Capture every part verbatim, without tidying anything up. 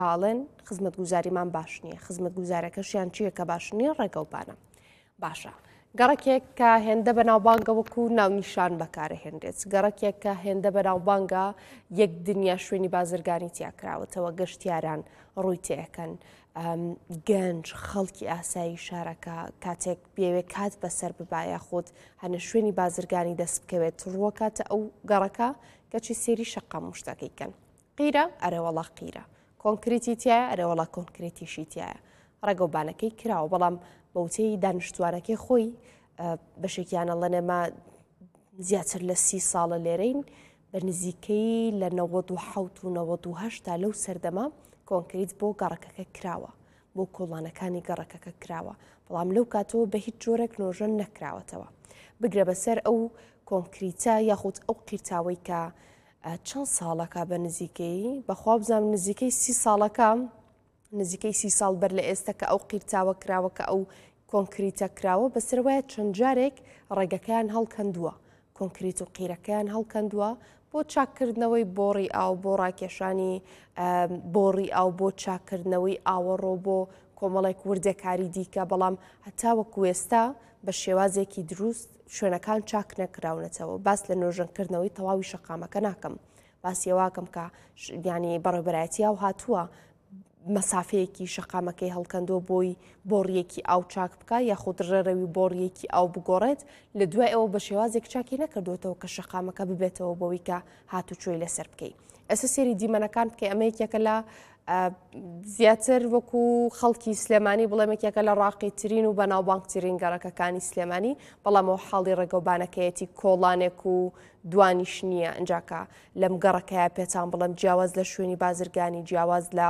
هاڵێن خزمەتگوزاریمان باش نییە، خزمەتگوزارەکەشیان چییە کە باش نییە ڕێگەوپانە باشە. گەڕێکێک کە هێندە بەناوبانگە وەکو ناونیشان بەکارەهێنرێت، گەڕێکێک کە هێندە بەناوبانگە یەک دنیا شوێنی بازرگانی تیاکراوەتەوە، گەشتیاران ڕووی تێەکەن، گەنج خەڵکی ئاسایی شارەکە کاتێک بێوێ کات بەسەر ببایە خۆت هەنە شوێنی بازرگانی دەست بکەوێت ڕووەکاتە ئەو گەڕەکە کەچی سێری شەقام مشتەکەیکەن. قیرە ئەرێوەڵا قیرە، کۆنکریتی تایە ئەرێوەڵا کۆنکریتیشی تایە، ڕێگەوبانەکەی کراوە، بەڵام بەوتەی دانیشتوانەکەی خۆی بەشێکیانە لەنێمە زیاتر لە سی ساڵە لێرەین بە نزیکەی لە نەوەد و حەوت و نەوەد و هەشتا لەو سەردەما کۆنکریت بۆ گەڕەکەکە کراوە، بۆ کۆڵانەکانی گەڕەکەکە کراوە، بەڵام لەو کاتەوە بە هیچ جۆرێک نۆژەن نەکراوەتەوە. بگرە بەسەر ئەو کۆنکریتە یاخود ئەو قیرتاوەی کە چەند ساڵەکە بە نزیکەی بەخوا بزانم نزیکەی سی ساڵەکە نزیکەی سی ساڵ بەر لە ئێستا کە ئەو قیرتاوە کراوە کە ئەو کۆنکریتە کراوە بەسەرەوەیە چەند جارێک ڕێگەکەیان هەڵکەندووە، کۆنکریت و قیرەکەیان هەڵکەندووە بۆ چاککردنەوەی بۆڕی ئاو، بۆ ڕاکێشانی بۆڕی ئاو، بۆ چاکردنەوەی ئاوەڕۆ، بۆ کۆمەڵێک وردەکاری دیکە، بەڵام هەتاوەکو ئێستا بە شێوازێکی دروست شوێنەکان چاک نەکراونەتەوە. باس لە نۆژەنکردنەوەی تەواوی شەقامەکە ناکەم، باسیەواکەم کە ینی بەڕێبەرایەتی ئاو هاتووە مەسافەیەکی شەقامەکەی هەڵکەندۆ بۆی بۆڕیەکی ئاو چاک بکە یاخود ڕێڕەوی بۆڕیەکی ئاو بگۆڕێت، لە دوای ئەوە بە شێوازێک چاکی نەکردوێتەوە کە شەقامەکە ببێتەوە بۆەوەی کە هاتوچۆی لەسەر بکەیت. ئێستا سێری دیمەنەکان بکەی، ئەمەیەکێکە لە زیاتر وەکو خەڵکی سلێمانی بڵێمێکێکە لە ڕاقیترین و بەناوبانگترین گەڕەکەکانی سلێمانی، بەڵام ئەو حاڵی ڕێگەوبانەکەیەتی کۆڵانێک و دوانیش نییە. ئەنجاکە لەم گەڕەکەیە پێتان بڵم جیاواز لە شوێنی بازرگانی، جیاواز لە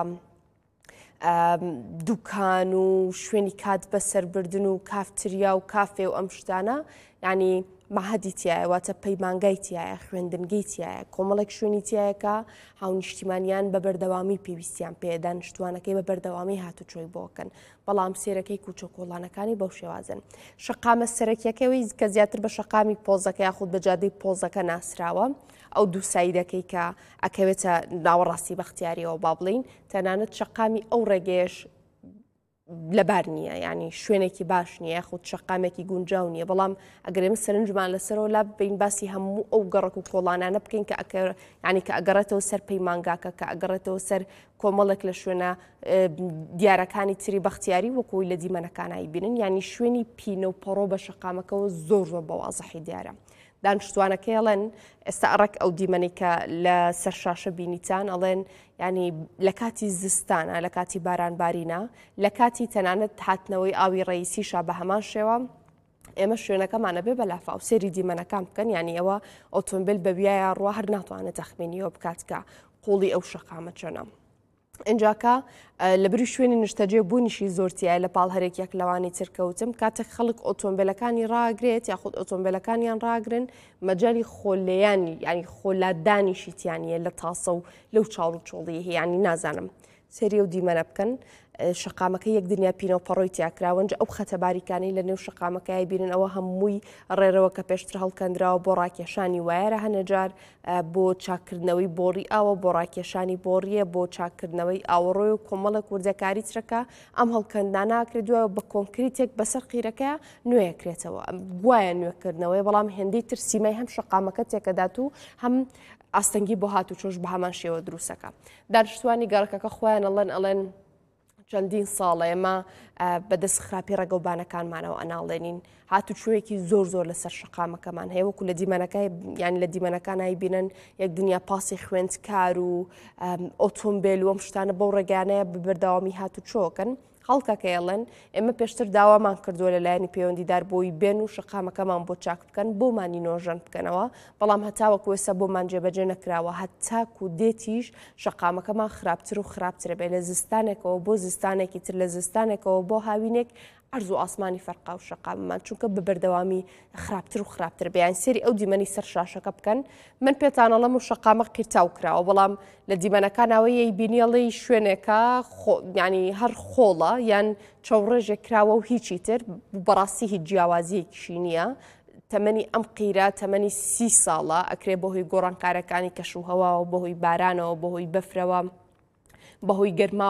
دوکان و شوێنی کات بەسەربردن و کافتریا و کافێ و ئەم شتانە ینی مەهەدی تایە، واتە پەیمانگای تایە، خوێندنگەی تایە، کۆمەڵێک شوێنی تایەکە هاونیشتیمانیان بە بەردەوامی پێویستیان پێ، دانیشتوانەکەی بە بەردەوامی هاتوچۆی بۆکەن، بەڵام سێرەکەی کوچە کۆڵانەکانی بەو شێوازن. شەقامە سەرەکیەکەوەی کە زیاتر بە شەقامی پۆزەکە یاخود بە جادەی پۆزەکە ناسراوە، ئەو دوو سایدەکەی کە ئەکەوێتە ناوەڕاستی بەختیاریەوە با بڵین، تەنانەت شەقامی ئەو ڕێگەیەش لەبار نییە، ینی شوێنێکی باش نییە یاخود شەقامێکی گونجاو نییە، بەڵام ئەگەر ئێمە سەرنجمان لەسەرەوە لا بین باسی هەموو ئەو گەڕک و کۆڵانانە بکەین کە ینی کە ئەگەڕێتەوە سەر پەیمانگاکە، کە ئەگەڕێتەوە سەر کۆمەڵێک لە شوێنە دیارەکانی تری بەختیاری وەکوی لە دیمەنەکانایی بینن، ینی شوێنی پینە و پەڕۆ بە شەقامەکەەوە زۆر زۆر بە وازەحی دیارە. دانیشتوانەکەی ئەڵێن ئێستا ئەڕێک ئەو دیمەنی کە لە سەر شاشە بینیتان ئەڵێن ینی لە کاتی زستانە، لە کاتی بارانبارینە، لە کاتی تەنانەت هاتنەوەی ئاوی ڕئیسیشا بە هەمان شێوە ئێمە شوێنەکەمانە بێ بەلافاو سێری دیمەنەکان بکەن، ینی ئەوە ئۆتۆمبیل بەبیایە ڕوا هەر ناتوانێت تەخمینیەوە بکات کە قوڵی ئەو شەقامە چۆنە. ئەنجاکە لە بری شوێنی نیشتەجێ بوونیشی زۆرتیایە لە پاڵ هەرێکێک لەوانی ترکەوتم، کاتێک خەڵک ئۆتۆمبیلەکانی ڕاگرێت یاخود ئۆتۆمبیلەکانیان ڕاگرن مەجای خۆلەیانی ینی خۆلادانیشیتیانە لە تاسە و لەو چاڵ و چۆڵی هەیە، ینی نازانم سێری و دیمەنە بکەن. شەقامەکە یەک دنیا پینەوە پەڕۆی تیاکراوەنج ئەو خەتەباریکانی لە نێو شەقامەکەی بینن ئەوە هەمووی ڕێرەوە کە پێشتر هەڵکەندراوە بۆ ڕاکێشانی وایەرە، هەنەجار بۆ چاکردنەوەی بۆڕی ئاوە، بۆ ڕاکێشانی بۆڕیە، بۆ چاکردنەوەی ئاوەڕۆی و کۆمەڵک وردەکاری ترەکە. ئەم هەڵکەنداناکرێت دووە بە کۆنکریتێک بەسەر قیرەکە نوێیەکرێتەوە، گوایە نوێکردنەوەی، بەڵام هێندەی تر سیمای هەم شەقامەکە تێکەدات و هەم ئاستەنگی بۆ هاتوچۆش بە هەمان شێوە دروستەکە. دانیشتوانی گەڕەکەکە خۆیان ئەڵێن ئەڵێن چەندین ساڵە ئێمە بەدەست خراپی ڕێگەوبانەکانمانەوە ئەناڵێنین، هاتوچۆیەکی زۆر زۆر لەسەر شەقامەکەمان هەیە، وەکو لە دیمەنەکەی یان لە دیمەنەکانایی بینن یەک دنیا پاسی خوێندکار و ئۆتۆمبیل و ئەم شتانە بەو ڕێگانەیە بەبەردەوامی هاتوچۆکەن. خەڵکەکەیڵێن ئێمە پێشتر داوامان کردووە لەلایەنی پەیوەندیدار بۆی بێن و شەقامەکەمان بۆ چاک بکەن، بۆمانی نۆژەن بکەنەوە، بەڵام هەتاوەکو ئێستا بۆمان جێبەجێ نەکراوە، هەتاکو دێتیش شەقامەکەمان خراپتر و خراپترە بێ، لە زستانێکەوە بۆ زستانێکی تر، لە زستانێکەوە بۆ هاوینێک عەرز و ئاسمانی فەرقا و شەقاممان، چونکە بە بەردەوامی خراپتر و خراپتر بێیان سێری ئەو دیمەنی سەر شاشەکە بکەن. من پێتانەڵەم و شەقامە قیرتاو کراوە، بەڵام لە دیمەنەکانەوەی بینیڵی شوێنێکە ینی هەر خۆڵە یان چاوڕێژێک کراوە و هیچی تر بەڕاستی هیچ جیاوازیەکیشی نییە. تەمەنی ئەم قیرە تەمەنی سی ساڵە، ئەکرێ بەهۆی گۆڕانکارەکانی کەشوهەواوە، بەهۆی بارانەوە، بەهۆی بەفرەوە، بەهۆی گەرما